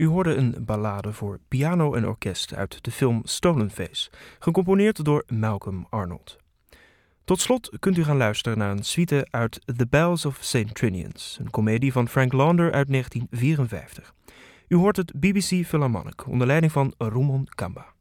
U hoorde een ballade voor piano en orkest uit de film Stolen Face, gecomponeerd door Malcolm Arnold. Tot slot kunt u gaan luisteren naar een suite uit The Bells of St. Trinians, een komedie van Frank Launder uit 1954. U hoort het BBC Philharmonic onder leiding van Rumon Kamba.